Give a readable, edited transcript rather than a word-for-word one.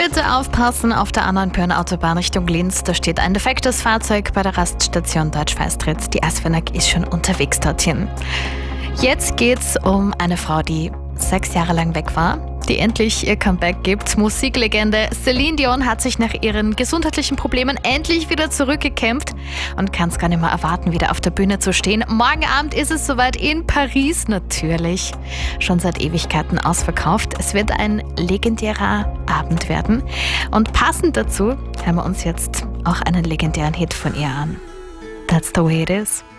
Bitte aufpassen, auf der anderen Autobahn Richtung Linz. Da steht ein defektes Fahrzeug bei der Raststation Deutsch-Feistritz. Die S-Finag ist schon unterwegs dorthin. Jetzt geht's um eine Frau, die 6 Jahre lang weg war, die endlich ihr Comeback gibt. Musiklegende Celine Dion hat sich nach ihren gesundheitlichen Problemen endlich wieder zurückgekämpft und kann es gar nicht mehr erwarten, wieder auf der Bühne zu stehen. Morgen Abend ist es soweit in Paris natürlich. Schon seit Ewigkeiten ausverkauft. Es wird ein legendärer Abend werden. Und passend dazu hören wir uns jetzt auch einen legendären Hit von ihr an. That's the way it is.